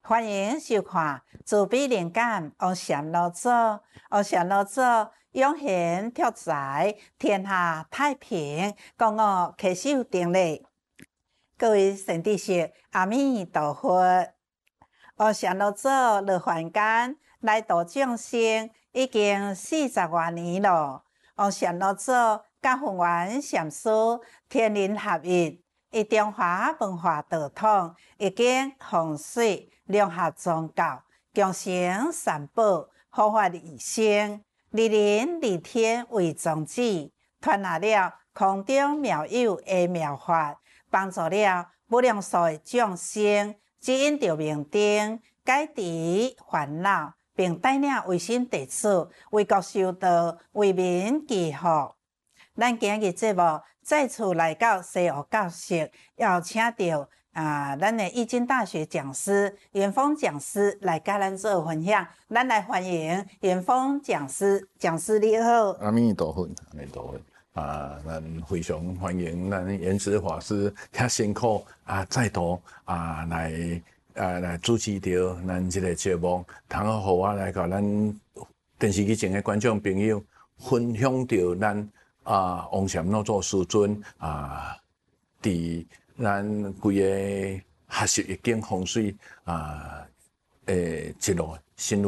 欢迎收看自闭灵感王禅老祖。王禅老祖永贤拓财，天下太平，讲我揢手定力。各位善知识，阿弥陀佛。王禅老祖落凡间来度众生，已经40多年了。王禅老祖甲弘源禅师天人合一。以中华文化道统，已经风水融合宗教，共成三宝，护法利生，利人利天为宗旨，传下了空中妙有的妙法，帮助了无量数的众生指引着明灯，解除烦恼，并带领维新弟子为国修道，为民祈福。咱今日节目再次来到西湖教室，邀请到咱的易经大学讲师元丰讲师来甲咱做分享。咱来欢迎元丰讲师，讲师你好。 阿弥陀佛，阿弥陀佛。咱非常欢迎咱圆慈法师遐辛苦再度来主持着咱这个节目，通好互我来甲咱电视机前的观众朋友分享着咱王禅老祖师尊伫咱规个学习易经风水一路心路